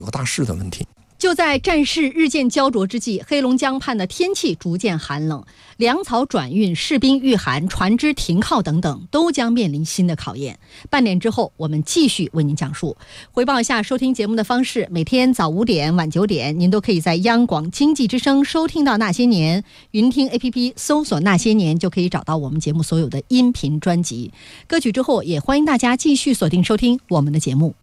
有个大势的问题。 就在战事日渐焦灼之际，黑龙江畔的天气逐渐寒冷，粮草转运、士兵御寒、船只停靠等等，都将面临新的考验。半点之后，我们继续为您讲述。回报一下收听节目的方式：每天早5点、晚9点，您都可以在央广经济之声收听到《那些年》，云听 APP 搜索《那些年》就可以找到我们节目所有的音频专辑。歌曲之后，也欢迎大家继续锁定收听我们的节目。